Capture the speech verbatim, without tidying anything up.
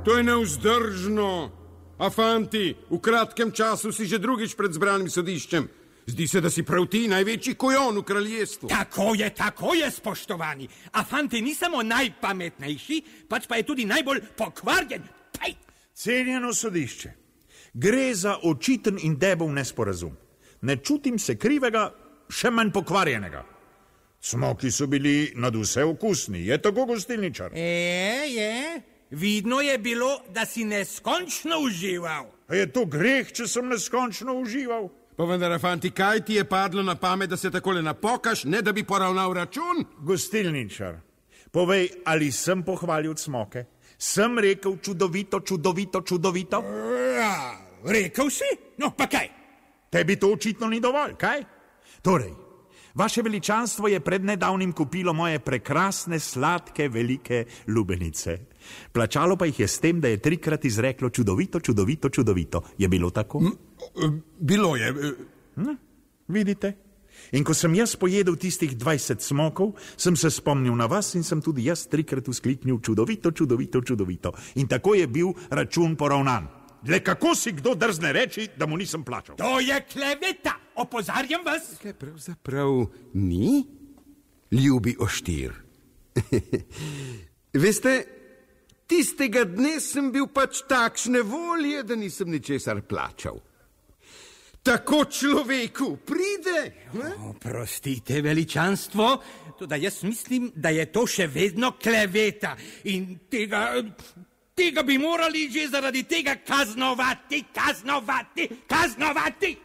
To je nevzdržno. A fanti, v kratkem času si že drugič pred zbranim sodiščem. Zdi se, da si prav ti največji kojon v kraljestvu. Tako je, tako je, spoštovani. A fanti ni samo najpametnejši, pač pa je tudi najbolj pokvarjen. Pej. Cenjeno sodišče, gre za očiten in debel nesporazum. Ne čutim se krivega, še manj pokvarjenega. Smoki so bili nad vse okusni, je tako, gostilničar? Je, je. Vidno je bilo, da si neskončno užival. A je to greh, če sem neskončno užival? Pa vendar, fanti, kaj ti je padlo na pamet, da se takole napokaš, ne da bi poravnal račun? Gostilničar, povej, ali sem pohvalil Smoke? Sem rekel čudovito, čudovito, čudovito? Ja, rekel si? No, pa kaj? Tebi to očitno ni dovolj, kaj? Torej, vaše veličanstvo je pred nedavnim kupilo moje prekrasne, sladke, velike lubenice. Plačalo pa jih je s tem, da je trikrat izreklo čudovito, čudovito, čudovito. Je bilo tako? Bilo je. Hm, vidite? In ko sem jaz pojedel tistih dvajset smokov, sem se spomnil na vas in sem tudi jaz trikrat vzkliknil čudovito, čudovito, čudovito. In tako je bil račun poravnan. Le kako si kdo drzne reči, da mu nisem plačal? To je kleveta, opozarjam vas. Kaj pravzaprav ni? Ljubi Oštir. Veste, tistega dne sem bil pač takšne volje, da nisem ničesar plačal. Tako človeku pride. Oprostite, veličanstvo, toda jaz mislim, da je to še vedno kleveta in tega... Tega bi morali že zaradi tega kaznovati, kaznovati, kaznovati.